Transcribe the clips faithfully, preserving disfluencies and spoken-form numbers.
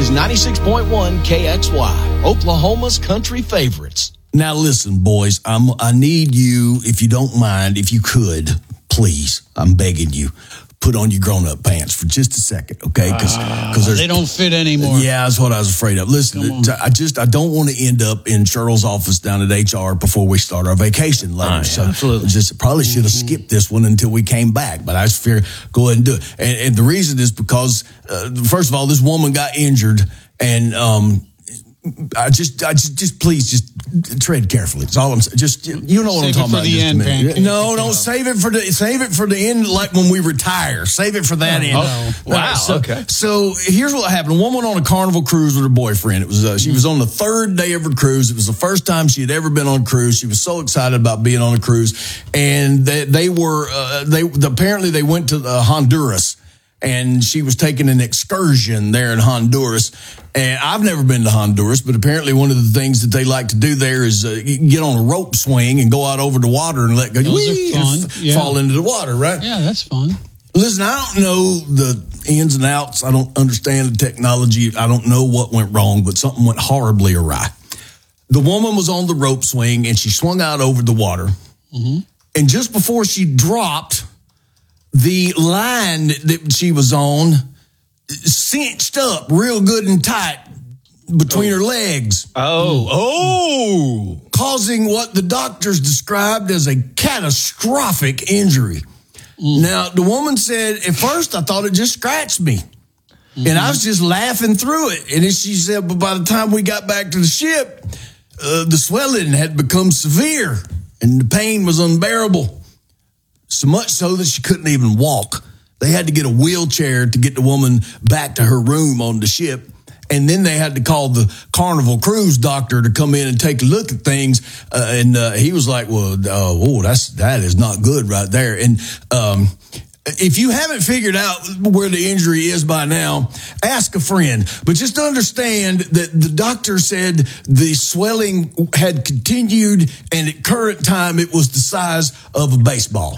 is ninety-six point one K X Y, Oklahoma's country favorites. Now listen, boys, I'm, I need you, if you don't mind, if you could, please, I'm begging you, put on your grown-up pants for just a second, okay? Because uh, they don't fit anymore. Yeah, that's what I was afraid of. Listen, I just I don't want to end up in Cheryl's office down at H R before we start our vacation later. Oh, yeah, so absolutely. Just probably should have mm-hmm. skipped this one until we came back. But I just figured, go ahead and do it. And, and the reason is because, uh, first of all, this woman got injured, and um, I just, I just, just please, just tread carefully. That's all I'm saying. Just, you know what save I'm talking about. Save it for the end, Pancake. No, don't save it for the, save it for the end, like when we retire. Save it for that oh, end. No. Wow. So, okay. So here's what happened. A woman on a Carnival cruise with her boyfriend. It was, uh, she was on the third day of her cruise. It was the first time she had ever been on a cruise. She was so excited about being on a cruise, and they, they were, uh, they apparently they went to uh, Honduras. And she was taking an excursion there in Honduras. And I've never been to Honduras, but apparently one of the things that they like to do there is uh, get on a rope swing and go out over the water and let go. Those wee, are fun. and f- Yeah. fall into the water, right? Yeah, that's fun. Listen, I don't know the ins and outs. I don't understand the technology. I don't know what went wrong, but something went horribly awry. The woman was on the rope swing and she swung out over the water. Mm-hmm. And just before she dropped, the line that she was on cinched up real good and tight between oh. her legs. Oh, oh. Causing what the doctors described as a catastrophic injury. Mm. Now, the woman said, at first I thought it just scratched me. Mm-hmm. And I was just laughing through it. And then she said, but by the time we got back to the ship, uh, the swelling had become severe and the pain was unbearable. So much so that she couldn't even walk. They had to get a wheelchair to get the woman back to her room on the ship. And then they had to call the Carnival cruise doctor to come in and take a look at things. Uh, and uh, he was like, well, uh, oh, that's, that is not good right there. And um, if you haven't figured out where the injury is by now, ask a friend. But just understand that the doctor said the swelling had continued, and at current time it was the size of a baseball.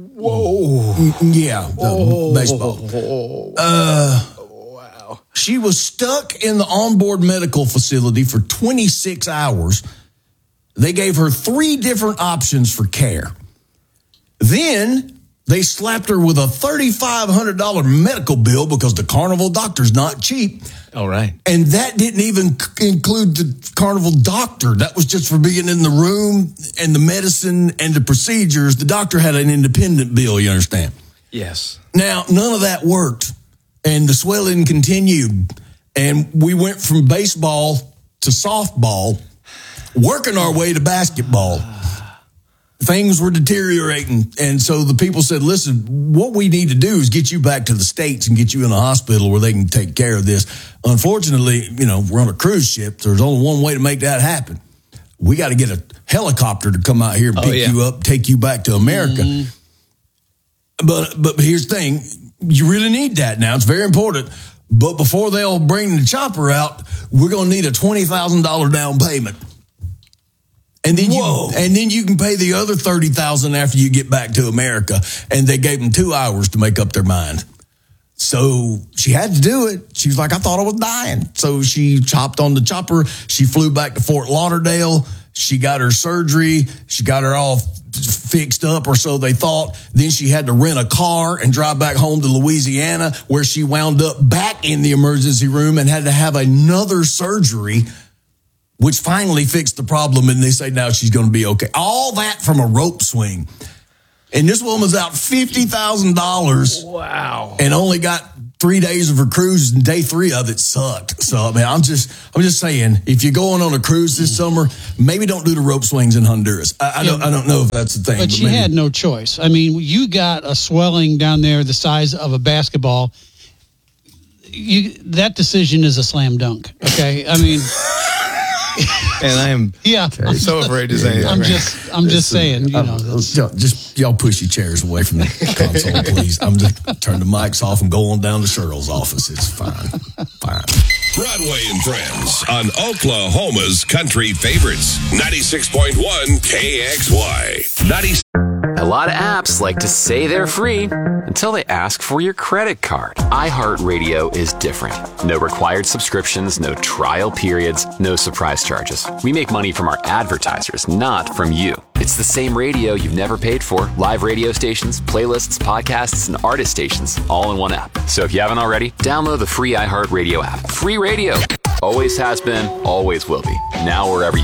Whoa. Yeah, the Whoa. baseball. Uh, wow. She was stuck in the onboard medical facility for twenty-six hours. They gave her three different options for care. Then they slapped her with a three thousand five hundred dollars medical bill because the Carnival doctor's not cheap. All right. And that didn't even include the Carnival doctor. That was just for being in the room and the medicine and the procedures. The doctor had an independent bill, you understand? Yes. Now, none of that worked. And the swelling continued. And we went from baseball to softball, working our way to basketball. Things were deteriorating. And so the people said, listen, what we need to do is get you back to the States and get you in a hospital where they can take care of this. Unfortunately, you know, we're on a cruise ship. There's only one way to make that happen. We got to get a helicopter to come out here and oh, pick yeah. you up, take you back to America. Mm-hmm. But, but here's the thing. You really need that now. It's very important. But before they'll bring the chopper out, we're going to need a twenty thousand dollars down payment. And then Whoa. you and then you can pay the other thirty thousand dollars after you get back to America. And they gave them two hours to make up their mind. So she had to do it. She was like, I thought I was dying. So she chopped on the chopper. She flew back to Fort Lauderdale. She got her surgery. She got her all fixed up, or so they thought. Then she had to rent a car and drive back home to Louisiana, where she wound up back in the emergency room and had to have another surgery, which finally fixed the problem. And they say now she's going to be okay. All that from a rope swing. And this woman's out fifty thousand dollars. Wow. And only got three days of her cruise, and day three of it sucked. So, I mean, I'm just, I'm just saying, if you're going on a cruise this summer, maybe don't do the rope swings in Honduras. I, I don't, I don't know if that's the thing. But, but she maybe. had no choice. I mean, you got a swelling down there the size of a basketball. You, that decision is a slam dunk. Okay. I mean, and I am yeah, I'm so afraid to say that. I'm right? just, I'm just saying, you know, Y'all, just y'all push your chairs away from the console, please. I'm just turn the mics off and go on down to Cheryl's office. It's fine, fine. Broadway and Friends on Oklahoma's country favorites, ninety-six point one K X Y. ninety. Hello. lot of apps like to say they're free until they ask for your credit card. iHeartRadio is different. No required subscriptions, no trial periods, no surprise charges. We make money from our advertisers, not from you. It's the same radio you've never paid for. Live radio stations, playlists, podcasts, and artist stations, all in one app. So if you haven't already, download the free iHeartRadio app. Free radio. Always has been, always will be. Now wherever you